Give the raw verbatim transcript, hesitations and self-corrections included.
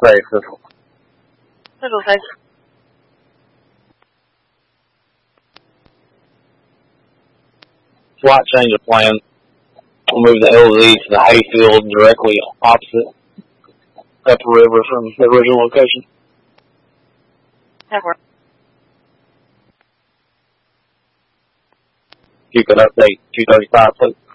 say, Cecil? Middle say. Slight change of plan. We'll move the L Z to the hayfield directly opposite upriver from the original location. That works. You can update two thirty-five, please.